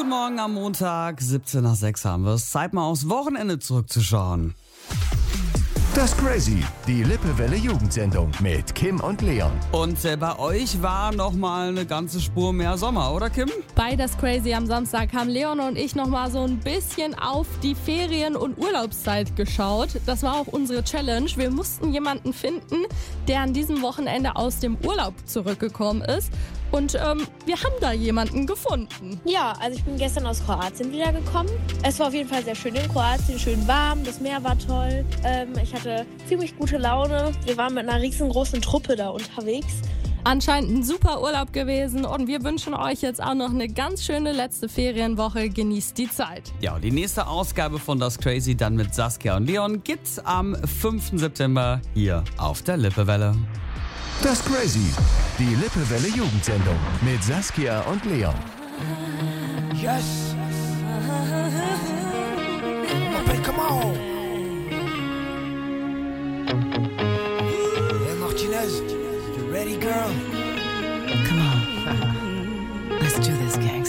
Guten Morgen am Montag, 17 nach 6 haben wir es. Zeit mal aufs Wochenende zurückzuschauen. Das Crazy, die Lippewelle Jugendsendung mit Kim und Leon. Und bei euch war nochmal eine ganze Spur mehr Sommer, oder Kim? Bei Das Crazy am Samstag haben Leon und ich nochmal so ein bisschen auf die Ferien- und Urlaubszeit geschaut. Das war auch unsere Challenge. Wir mussten jemanden finden, der an diesem Wochenende aus dem Urlaub zurückgekommen ist. Und wir haben da jemanden gefunden. Ja, also ich bin gestern aus Kroatien wiedergekommen. Es war auf jeden Fall sehr schön in Kroatien, schön warm, das Meer war toll. Ich hatte ziemlich gute Laune. Wir waren mit einer riesengroßen Truppe da unterwegs. Anscheinend ein super Urlaub gewesen und wir wünschen euch jetzt auch noch eine ganz schöne letzte Ferienwoche. Genießt die Zeit. Ja, und die nächste Ausgabe von Das Crazy dann mit Saskia und Leon gibt's am 5. September hier auf der Lippewelle. Das Crazy, die Lippewelle Jugendsendung mit Saskia und Leon. Yes. Come on. Hey Martinez, you ready, girl? Come on. Let's do this, gang.